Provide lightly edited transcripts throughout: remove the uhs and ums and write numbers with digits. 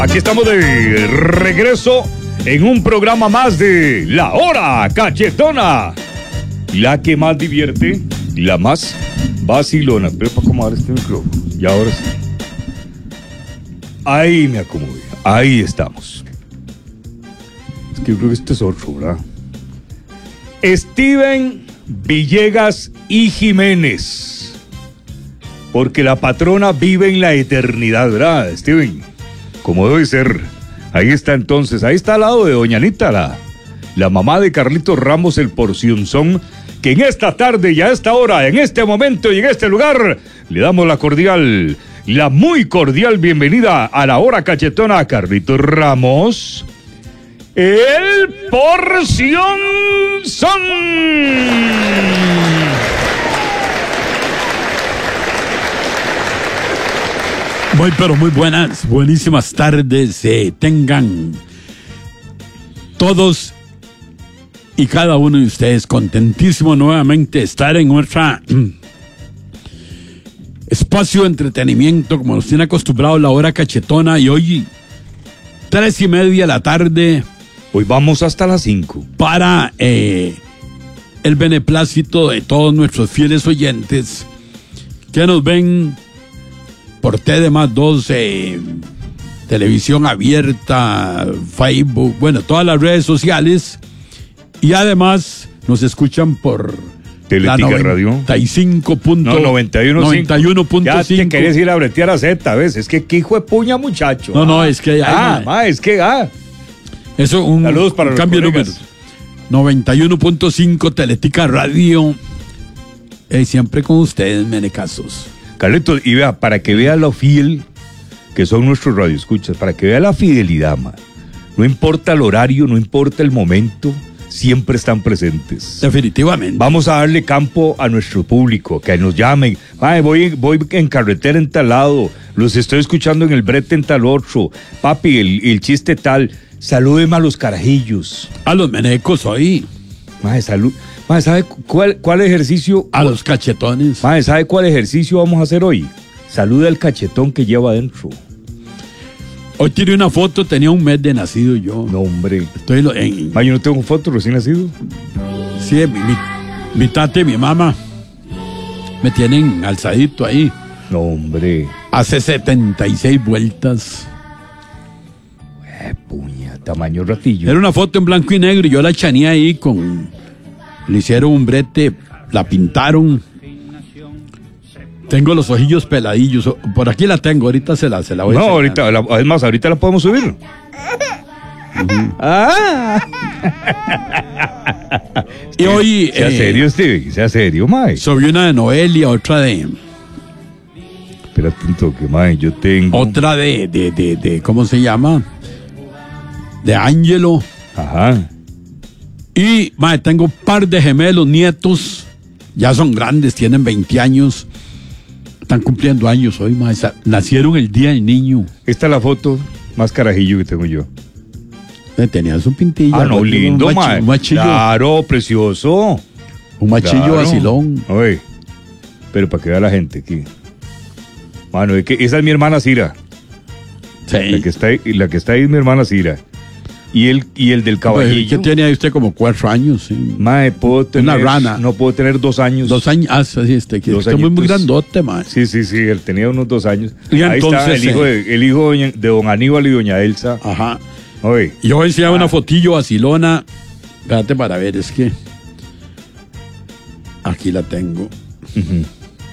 Aquí estamos de regreso en un programa más de La Hora Cachetona. La que más divierte, la más vacilona. Pero para acomodar este micrófono. Y ahora sí. Ahí me acomodé. Ahí estamos. Es que yo creo que este es otro, ¿verdad? Steven Villegas y Jiménez. Porque la patrona vive en la eternidad, ¿verdad, Steven? Como debe ser. Ahí está entonces, ahí está al lado de doña Anita, la mamá de Carlitos Ramos, el porcionzón, que en esta tarde y a esta hora, en este momento y en este lugar, le damos la muy cordial bienvenida a La Hora Cachetona a Carlitos Ramos, el porcionzón. Muy buenas, buenísimas tardes. Tengan todos y cada uno de ustedes contentísimo nuevamente de estar en nuestra espacio de entretenimiento, como nos tiene acostumbrado La Hora Cachetona. Y hoy 3:30 de la tarde. Hoy vamos hasta las 5. Para el beneplácito de todos nuestros fieles oyentes que nos ven por TD+2, televisión abierta, Facebook, bueno, todas las redes sociales. Y además nos escuchan por Teletica Radio 91.5. Ya te querés ir a bretear a Z, ¿ves? Es que hijo de puña, muchacho. No, es que eso un saludos para un cambio de números. 91.5 Teletica Radio. Siempre con ustedes, menecazos. Carlitos, y vea, para que vea lo fiel que son nuestros radioescuchas, para que vea la fidelidad, man. No importa el horario, no importa el momento, siempre están presentes. Definitivamente. Vamos a darle campo a nuestro público, que nos llamen. Ay, voy en carretera en tal lado, los estoy escuchando en el brete en tal otro. Papi, el chiste tal. Salúdeme a los carajillos. A los menecos hoy. Mae, salud. Mae, ¿sabe cuál ejercicio? A los cachetones. Mae, ¿sabe cuál ejercicio vamos a hacer hoy? Saluda al cachetón que lleva adentro. Hoy tiré una foto, tenía un mes de nacido yo. No, hombre. Mae, yo no tengo foto recién nacido. Sí, mi tata y mi mamá me tienen alzadito ahí. No, hombre. Hace 76 vueltas. Puña, tamaño ratillo. Era una foto en blanco y negro y yo la chaneé ahí le hicieron un brete, la pintaron. Tengo los ojillos peladillos. Por aquí la tengo, ahorita se la voy a enseñar. ahorita la podemos subir. Uh-huh. Y hoy... Sea serio, Steve, sea serio, mae. Subí una de Noelia, otra de... Espérate un toque, mae, yo tengo... Otra de ¿cómo se llama? De Ángelo. Ajá. Y, mae, tengo un par de gemelos, nietos. Ya son grandes, tienen 20 años. Están cumpliendo años hoy, mae. Nacieron el día del niño. Esta es la foto más carajillo que tengo yo. Tenías un pintillo. Ah, no, lindo, mae. Un machillo. Claro, precioso. Un machillo vacilón. Oye, pero para que vea la gente aquí. Mano, esa es mi hermana Cira. Sí. La que está ahí es mi hermana Cira. Y el del caballillo. ¿Qué tiene ahí usted? Como 4 años, sí. Mae, puedo tener... Una rana. No puedo tener 2 años. 2 años. Ah, sí, está muy grandote, mae. Sí, él tenía unos 2 años. Y ahí entonces, está el hijo de don Aníbal y doña Elsa. Ajá. Oye. Yo voy a enseñar una fotillo vacilona. Espérate para ver, es que... Aquí la tengo. Uh-huh.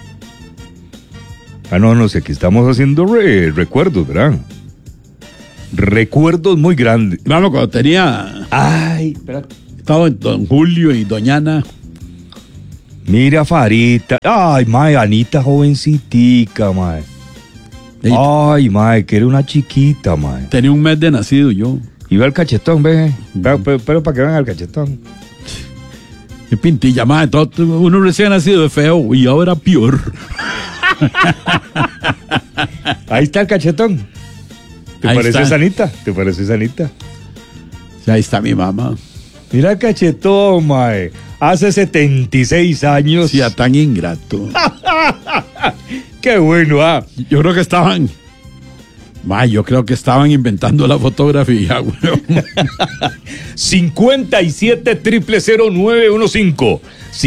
No sé, aquí estamos haciendo recuerdos, ¿verdad? Recuerdos muy grandes. Vamos, cuando tenía... Ay, espérate. Estaba don Julio y doña Ana. Mira, Farita. Ay, mae, Anita jovencitica, mae. Ay, mae, que era una chiquita, mae. Tenía un mes de nacido yo. Iba al cachetón, ve. Pero para que vean al cachetón. Qué pintilla, mae. Uno recién nacido de feo y ahora peor. Ahí está el cachetón. ¿Te pareces Anita? ¿Te pareces Anita? Sí, ahí está mi mamá. Mira el cachetón, mae. Hace 76 años. Sí, tan ingrato. Qué bueno, ah. Yo creo que estaban Yo creo que estaban inventando la fotografía, güey. 57-000-915.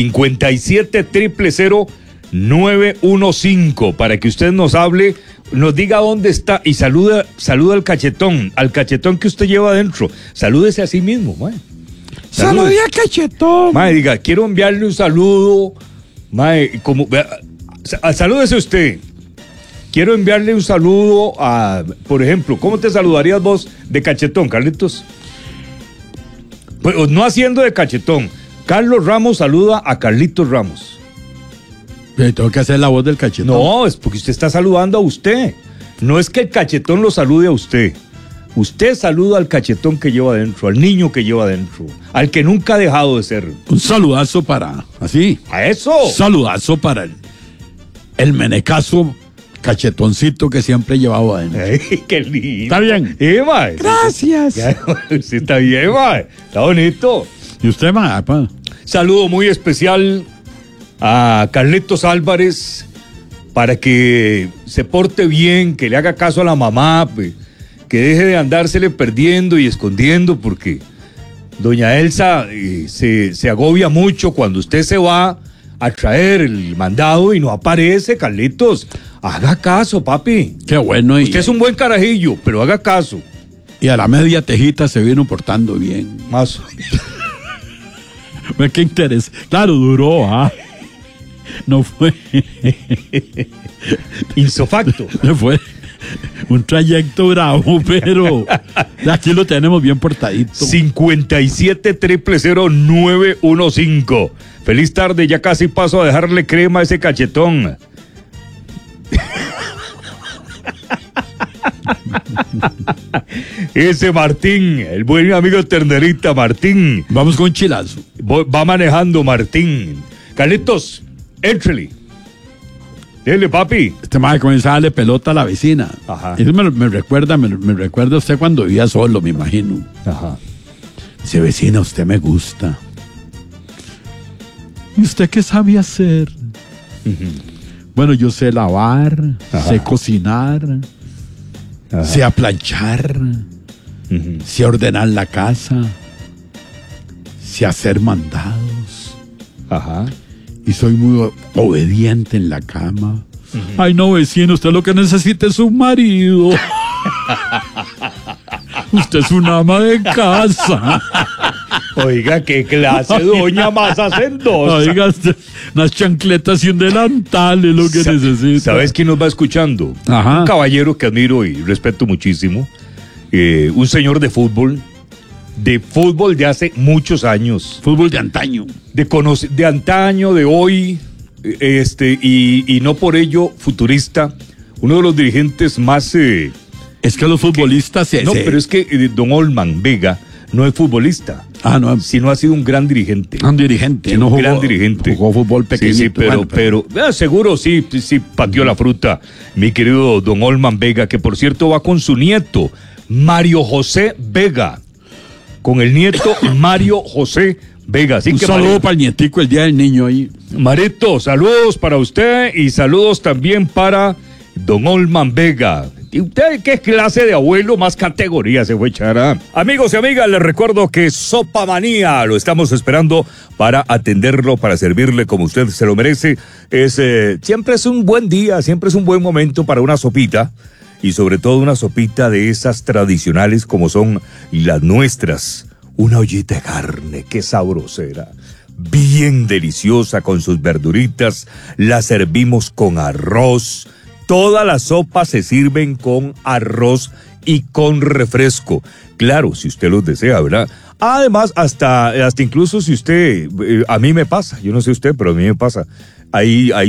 57-000-915. Para que usted nos hable, nos diga dónde está y saluda al cachetón que usted lleva adentro. Salúdese a sí mismo, mae. Saludé a Cachetón. Mae, diga, quiero enviarle un saludo. Mae, salúdese usted. Quiero enviarle un saludo a, por ejemplo, ¿cómo te saludarías vos de Cachetón, Carlitos? Pues no haciendo de Cachetón. Carlos Ramos saluda a Carlitos Ramos. Tengo que hacer la voz del Cachetón. No, es porque usted está saludando a usted. No es que el Cachetón lo salude a usted. Usted saluda al cachetón que lleva adentro, al niño que lleva adentro, al que nunca ha dejado de ser. Un saludazo para, así. ¡A eso! Saludazo para el menecazo cachetoncito que siempre llevaba adentro. ¡Ay, qué lindo! ¿Está bien? Mae. Gracias. Sí, está bien, mae. Está bonito. ¿Y usted, mae? Saludo muy especial a Carlitos Álvarez para que se porte bien, que le haga caso a la mamá, pues, que deje de andársele perdiendo y escondiendo, porque doña Elsa se agobia mucho cuando usted se va a traer el mandado y no aparece. Carlitos, haga caso, papi. Qué bueno. Usted es un buen carajillo, pero haga caso. Y a la media tejita se vino portando bien. Más. Qué interés. Claro, duró, No fue. Insofacto. No fue un trayecto bravo, pero aquí lo tenemos bien portadito. 57-000-915. Feliz tarde, ya casi paso a dejarle crema a ese cachetón. Ese Martín, el buen amigo Ternerita, Martín. Vamos con chilazo. Va manejando Martín. Carlitos, éntrale. Dile, papi. Este madre comienza a darle pelota a la vecina. Ajá. Eso me recuerda usted cuando vivía solo, me imagino. Ajá. Dice, vecina, usted me gusta. ¿Y usted qué sabe hacer? Bueno, yo sé lavar, sé cocinar, sé aplanchar, sé ordenar la casa, sé hacer mandados. Ajá. Y soy muy obediente en la cama. Ay, no, vecino, usted lo que necesita es un marido. Usted es una ama de casa. Oiga, qué clase, doña más hacendosa. Oiga, unas chancletas y un delantal es lo que necesita. ¿Sabes quién nos va escuchando? Ajá. Un caballero que admiro y respeto muchísimo. Un señor de fútbol de hace muchos años. Fútbol de antaño. De antaño, de hoy, y no por ello futurista. Uno de los dirigentes más... es que los futbolistas... pero es que don Olman Vega no es futbolista. No. Sino ha sido un gran dirigente. Un dirigente. Sí, un gran dirigente. Jugó fútbol pequeñito. Sí, pero seguro sí pateó la fruta. Mi querido don Olman Vega, que por cierto va con su nieto, Mario José Vega. Con el nieto Mario José Vega. Así un que saludo para el nietico el día del niño ahí. Marito, saludos para usted y saludos también para don Olman Vega. ¿Y usted qué clase de abuelo más categoría se fue a echar? Amigos y amigas, les recuerdo que Sopa Manía lo estamos esperando para atenderlo, para servirle como usted se lo merece. Siempre es un buen día, siempre es un buen momento para una sopita. Y sobre todo una sopita de esas tradicionales como son las nuestras. Una ollita de carne, qué sabrosera. Bien deliciosa con sus verduritas. La servimos con arroz. Todas las sopas se sirven con arroz y con refresco. Claro, si usted los desea, ¿verdad? Además, hasta incluso si usted... a mí me pasa, yo no sé usted, pero a mí me pasa. Hay